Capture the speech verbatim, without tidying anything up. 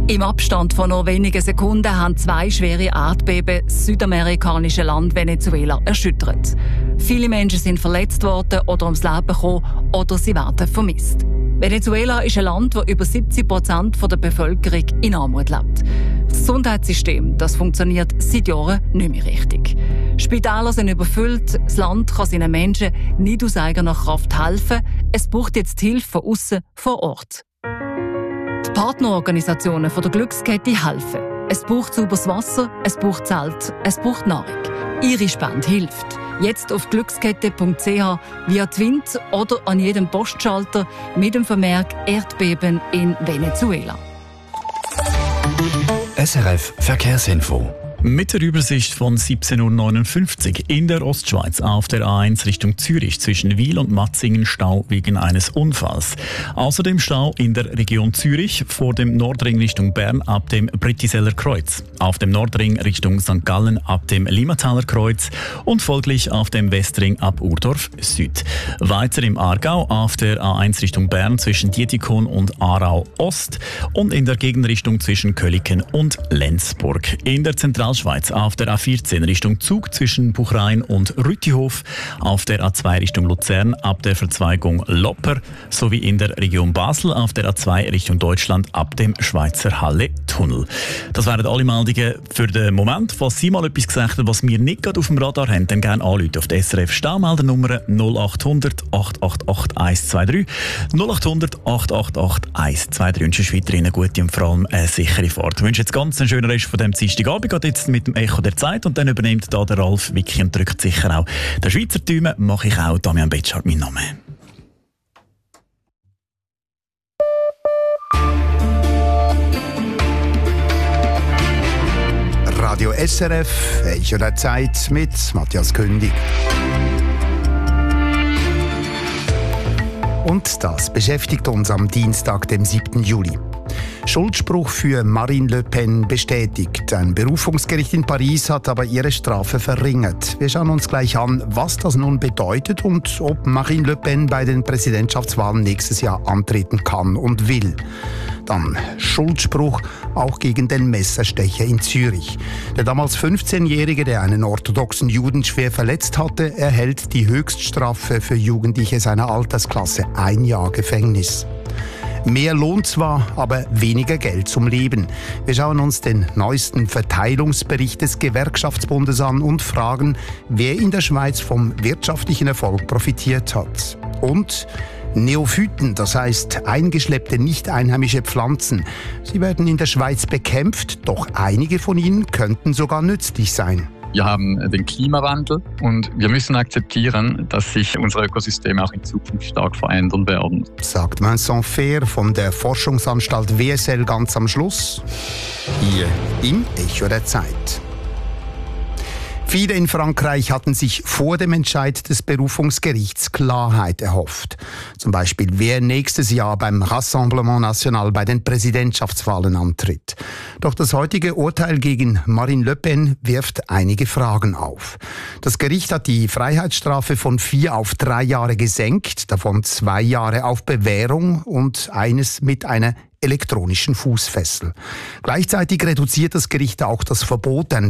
Im Abstand von nur wenigen Sekunden haben zwei schwere Erdbeben das südamerikanische Land Venezuela erschüttert. Viele Menschen sind verletzt worden oder ums Leben gekommen oder sie werden vermisst. Venezuela ist ein Land, das über siebzig Prozent der Bevölkerung in Armut lebt. Das Gesundheitssystem das funktioniert seit Jahren nicht mehr richtig. Spitäler sind überfüllt, das Land kann seinen Menschen nicht aus eigener Kraft helfen. Es braucht jetzt Hilfe von aussen vor Ort. Die Partnerorganisationen von der Glückskette helfen. Es braucht sauberes Wasser, es braucht Zelt, es braucht Nahrung. Ihre Spende hilft. Jetzt auf glückskette punkt c h, via Twint oder an jedem Postschalter mit dem Vermerk Erdbeben in Venezuela. S R F Verkehrsinfo. Mit der Übersicht von siebzehn Uhr neunundfünfzig in der Ostschweiz auf der A eins Richtung Zürich zwischen Wil und Matzingen Stau wegen eines Unfalls. Außerdem Stau in der Region Zürich vor dem Nordring Richtung Bern ab dem Brettiseller Kreuz, auf dem Nordring Richtung Sankt Gallen ab dem Limmataler Kreuz und folglich auf dem Westring ab Urdorf Süd. Weiter im Aargau auf der A eins Richtung Bern zwischen Dietikon und Aarau Ost und in der Gegenrichtung zwischen Köliken und Lenzburg. In der Zentralschweiz auf der A vierzehn Richtung Zug zwischen Buchrain und Rüttihof, auf der A zwei Richtung Luzern ab der Verzweigung Lopper sowie in der Region Basel auf der A zwei Richtung Deutschland ab dem Schweizer Halle-Tunnel. Das wären alle Meldungen für den Moment. Falls Sie mal etwas gesagt haben, was wir nicht gerade auf dem Radar haben, dann gerne anrufen auf die S R F Staumeldernummer null acht hundert acht acht acht eins zwei drei null acht hundert acht acht acht eins zwei drei und sonst weiterhin eine gute und vor allem eine sichere Fahrt. Ich wünsche jetzt ganz einen schönen Rest von diesem Dienstagabend. Geht jetzt mit dem Echo der Zeit und dann übernimmt da der Ralf Wicki und drückt sicher auch der Schweizer Däumen. Mache ich auch. Damian Betschart, mein Name. Radio S R F, Echo der Zeit mit Matthias Kündig. Und das beschäftigt uns am Dienstag, dem siebten Juli. Schuldspruch für Marine Le Pen bestätigt. Ein Berufungsgericht in Paris hat aber ihre Strafe verringert. Wir schauen uns gleich an, was das nun bedeutet und ob Marine Le Pen bei den Präsidentschaftswahlen nächstes Jahr antreten kann und will. Dann Schuldspruch auch gegen den Messerstecher in Zürich. Der damals fünfzehnjährige, der einen orthodoxen Juden schwer verletzt hatte, erhält die Höchststrafe für Jugendliche seiner Altersklasse, ein Jahr Gefängnis. Mehr Lohn zwar, aber weniger Geld zum Leben. Wir schauen uns den neuesten Verteilungsbericht des Gewerkschaftsbundes an und fragen, wer in der Schweiz vom wirtschaftlichen Erfolg profitiert hat. Und Neophyten, das heißt eingeschleppte nicht-einheimische Pflanzen. Sie werden in der Schweiz bekämpft, doch einige von ihnen könnten sogar nützlich sein. Wir haben den Klimawandel und wir müssen akzeptieren, dass sich unsere Ökosysteme auch in Zukunft stark verändern werden. Sagt Vincent Fehr von der Forschungsanstalt W S L ganz am Schluss. Hier im Echo der Zeit. Viele in Frankreich hatten sich vor dem Entscheid des Berufungsgerichts Klarheit erhofft. Zum Beispiel, wer nächstes Jahr beim Rassemblement National bei den Präsidentschaftswahlen antritt. Doch das heutige Urteil gegen Marine Le Pen wirft einige Fragen auf. Das Gericht hat die Freiheitsstrafe von vier auf drei Jahre gesenkt, davon zwei Jahre auf Bewährung und eines mit einer elektronischen Fußfessel. Gleichzeitig reduziert das Gericht auch das Verbot, ein